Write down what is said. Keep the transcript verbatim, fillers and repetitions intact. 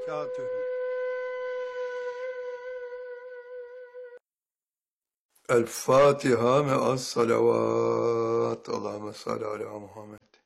وبركاته. الفاتحة مع الصلوات. اللهم صل على محمد.